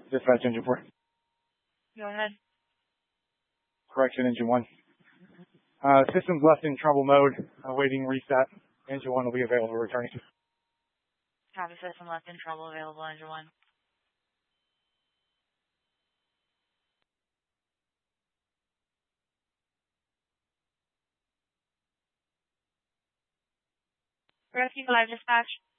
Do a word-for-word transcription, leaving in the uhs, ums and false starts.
Dispatch engine four. Go ahead. Correction, engine one. Uh, system's left in trouble mode, awaiting reset. Engine one will be available returning. Copy, system left in trouble, available, engine one. Rescue five dispatch.